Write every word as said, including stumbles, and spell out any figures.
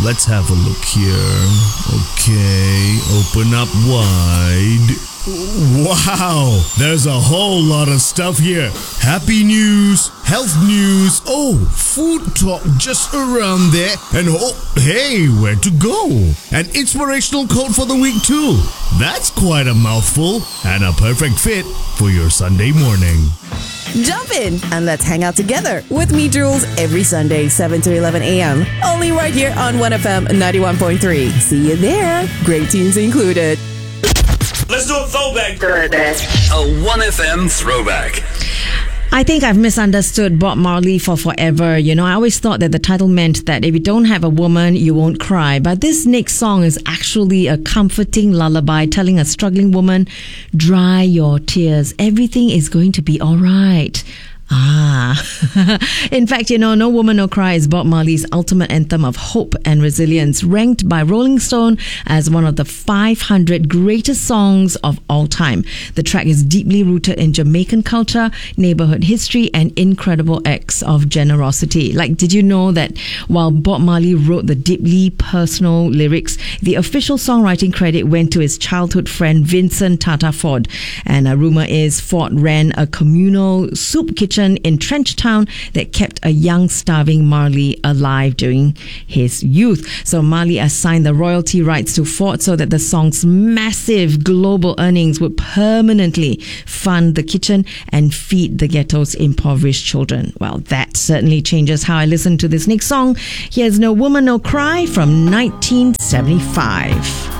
let's have a look here. Okay, open up wide. Wow, there's a whole lot of stuff here. Happy news, health news, oh, food talk just around there, and oh, hey, where to go? An inspirational quote for the week too. That's quite a mouthful and a perfect fit for your Sunday morning. Jump in and let's hang out together with me, Jules, every Sunday, seven to eleven a.m. Only right here on one F M ninety-one point three. See you there. Great tunes included. Let's do a throwback. A one F M throwback. I think I've misunderstood Bob Marley for forever. You know, I always thought that the title meant that if you don't have a woman, you won't cry. But this next song is actually a comforting lullaby telling a struggling woman, dry your tears. Everything is going to be all right. Ah. In fact, you know, No Woman No Cry is Bob Marley's ultimate anthem of hope and resilience, ranked by Rolling Stone as one of the five hundred greatest songs of all time. The track is deeply rooted in Jamaican culture, neighborhood history, and incredible acts of generosity. Like, did you know that while Bob Marley wrote the deeply personal lyrics, the official songwriting credit went to his childhood friend Vincent Tata Ford? And a rumor is Ford ran a communal soup kitchen in Trench Town that kept a young, starving Marley alive during his youth. So Marley assigned the royalty rights to Ford so that the song's massive global earnings would permanently fund the kitchen and feed the ghetto's impoverished children. Well, that certainly changes how I listen to this next song. Here's No Woman No Cry from nineteen seventy-five.